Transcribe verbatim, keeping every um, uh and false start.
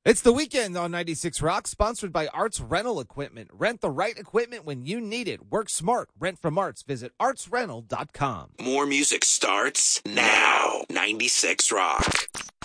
It's the weekend on ninety-six Rock, sponsored by Arts Rental Equipment. Rent the right equipment when you need it. Work smart. Rent from Arts. Visit arts rental dot com. More music starts now. ninety-six Rock.